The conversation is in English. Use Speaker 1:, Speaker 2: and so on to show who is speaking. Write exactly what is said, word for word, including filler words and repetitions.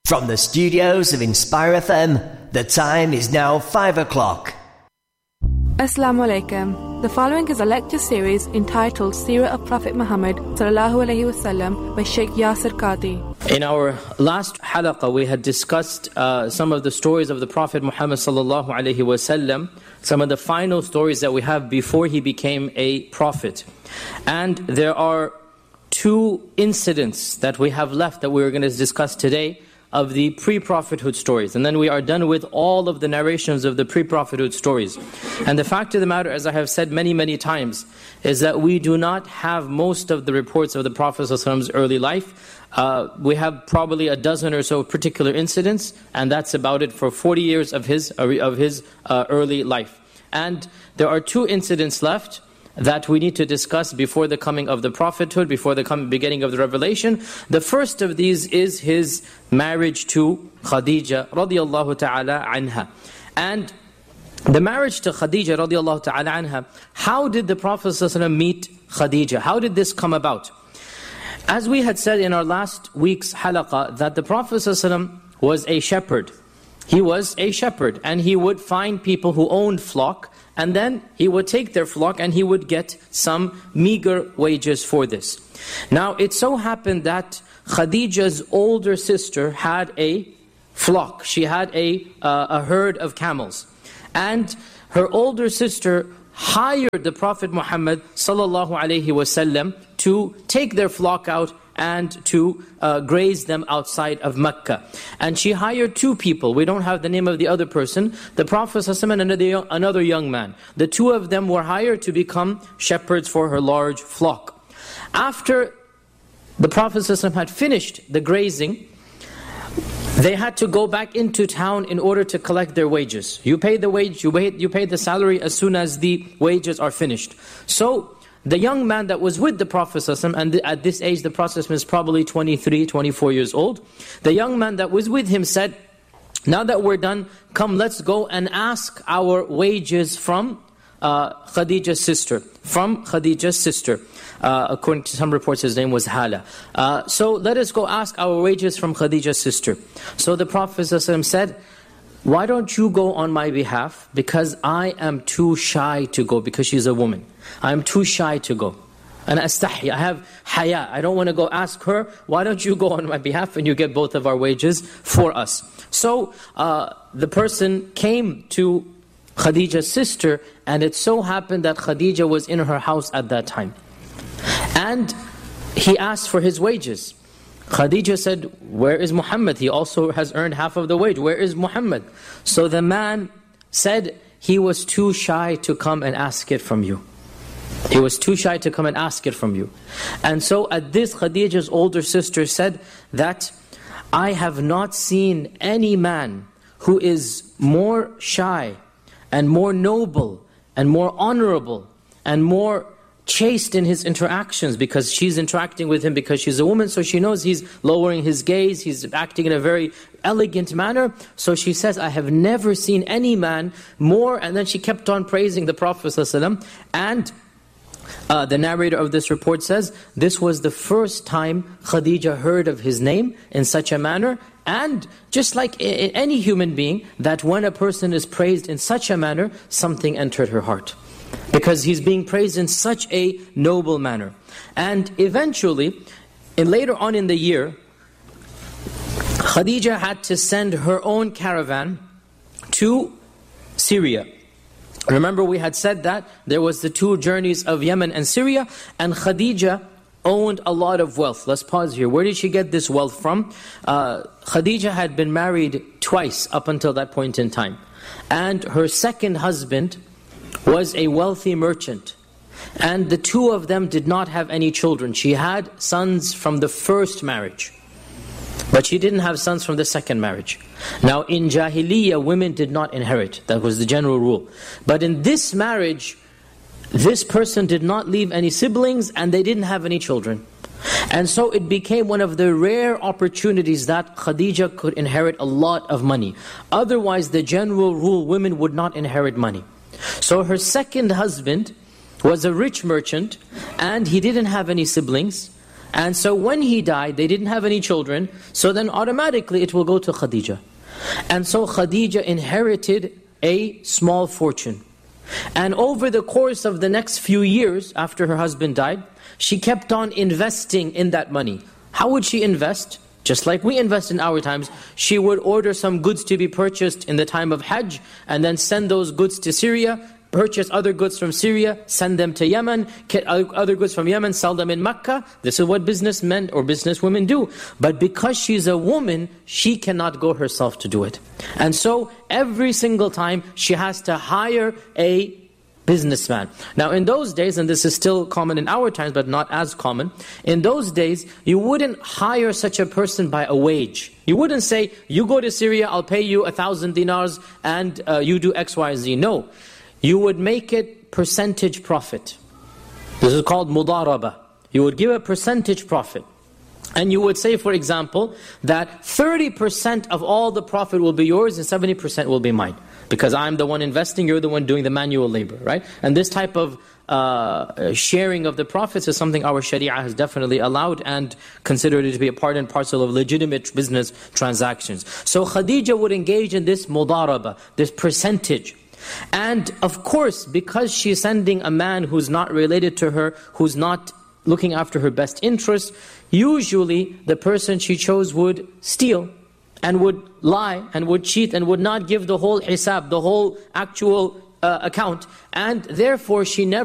Speaker 1: From the studios of Inspire F M, the time is now five o'clock.
Speaker 2: Assalamu alaikum. The following is a lecture series entitled Seerah of Prophet Muhammad sallallahu alaihi wasallam by Sheikh Yasir Qadhi.
Speaker 3: In our last halaqah, we had discussed uh, some of the stories of the Prophet Muhammad sallallahu alaihi wasallam, some of the final stories that we have before he became a prophet. And there are two incidents that we have left that we're going to discuss today of the pre-prophethood stories. And then we are done with all of the narrations of the pre-prophethood stories. And the fact of the matter, as I have said many, many times, is that we do not have most of the reports of the Prophet's early life. Uh, we have probably a dozen or so particular incidents, and that's about it for forty years of his, of his uh, early life. And there are two incidents left that we need to discuss before the coming of the prophethood, before the coming, beginning of the revelation. The first of these is his marriage to Khadija radiallahu ta'ala anha. And the marriage to Khadija radiallahu ta'ala anha, how did the Prophet ﷺ meet Khadija? How did this come about? As we had said in our last week's halaqah, that the Prophet ﷺ was a shepherd. He was a shepherd, and he would find people who owned flock, and then he would take their flock and he would get some meager wages for this. Now it so happened that Khadija's older sister had a flock. She had a, uh, a herd of camels. And her older sister hired the Prophet Muhammad sallallahu alaihi wasallam to take their flock out and to uh, graze them outside of Mecca. And she hired two people. We don't have the name of the other person. The Prophet ﷺ and another young, another young man. The two of them were hired to become shepherds for her large flock. After the Prophet ﷺ had finished the grazing, they had to go back into town in order to collect their wages. You pay the wage, you pay, you pay the salary as soon as the wages are finished. So the young man that was with the Prophet ﷺ, and at this age the Prophet was probably twenty-three, twenty-four years old. The young man that was with him said, now that we're done, come let's go and ask our wages from uh, Khadija's sister. From Khadija's sister. Uh, according to some reports his name was Hala. Uh, so let us go ask our wages from Khadija's sister. So the Prophet ﷺ said, why don't you go on my behalf? Because I am too shy to go, because she's a woman. I am too shy to go. And astahi, I have haya. I don't want to go ask her, why don't you go on my behalf and you get both of our wages for us? So uh, the person came to Khadija's sister, and it so happened that Khadija was in her house at that time. And he asked for his wages. Khadija said, where is Muhammad? He also has earned half of the wage. Where is Muhammad? So the man said he was too shy to come and ask it from you. He was too shy to come and ask it from you. And so at this, Khadija's older sister said that, I have not seen any man who is more shy and more noble and more honorable and more chaste in his interactions, because she's interacting with him because she's a woman, so she knows he's lowering his gaze, he's acting in a very elegant manner. So she says, I have never seen any man more, and then she kept on praising the Prophet ﷺ. And uh, the narrator of this report says, this was the first time Khadija heard of his name in such a manner. And just like in any human being, that when a person is praised in such a manner, something entered her heart. Because he's being praised in such a noble manner. And eventually, in later on in the year, Khadija had to send her own caravan to Syria. Remember we had said that there was the two journeys of Yemen and Syria, and Khadija owned a lot of wealth. Let's pause here. Where did she get this wealth from? Uh, Khadija had been married twice up until that point in time. And her second husband was a wealthy merchant. And the two of them did not have any children. She had sons from the first marriage, but she didn't have sons from the second marriage. Now in Jahiliyyah, women did not inherit. That was the general rule. But in this marriage, this person did not leave any siblings and they didn't have any children. And so it became one of the rare opportunities that Khadija could inherit a lot of money. Otherwise, the general rule, women would not inherit money. So her second husband was a rich merchant, and he didn't have any siblings, And so when he died, they didn't have any children, so then automatically it will go to Khadija. And so Khadija inherited a small fortune. And over the course of the next few years after her husband died, she kept on investing in that money. How would she invest? Just like we invest in our times, she would order some goods to be purchased in the time of Hajj, and then send those goods to Syria, purchase other goods from Syria, send them to Yemen, get other goods from Yemen, sell them in Mecca. This is what businessmen or businesswomen do. But because she's a woman, she cannot go herself to do it. And so every single time she has to hire a businessman. Now in those days, and this is still common in our times but not as common, in those days you wouldn't hire such a person by a wage. You wouldn't say, you go to Syria, I'll pay you a thousand dinars and uh, you do X, Y, Z. No. You would make it percentage profit. This is called mudaraba. You would give a percentage profit. And you would say, for example, that thirty percent of all the profit will be yours and seventy percent will be mine. Because I'm the one investing, you're the one doing the manual labor, right? And this type of uh, sharing of the profits is something our Sharia has definitely allowed and considered it to be a part and parcel of legitimate business transactions. So Khadija would engage in this mudaraba, this percentage. And of course, because she's sending a man who's not related to her, who's not looking after her best interests, usually the person she chose would steal and would lie and would cheat and would not give the whole hisab, the whole actual uh, account. And therefore she never